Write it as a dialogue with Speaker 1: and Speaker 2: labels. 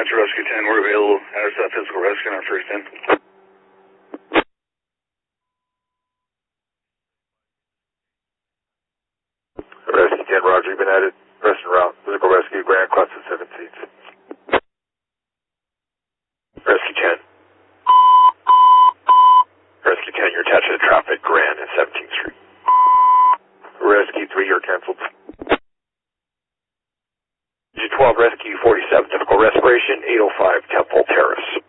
Speaker 1: to Rescue 10. We're available as physical rescue on our first end.
Speaker 2: Rescue 10, Roger. You've been added. Rest en route. Physical rescue, Grand Class of 7 seats. Rescue 10. Rescue 10, you're attached to the traffic, Grand and 17th Street. Rescue 3, you're canceled. G12, Rescue 47, typical respiration, 805 Temple Terrace.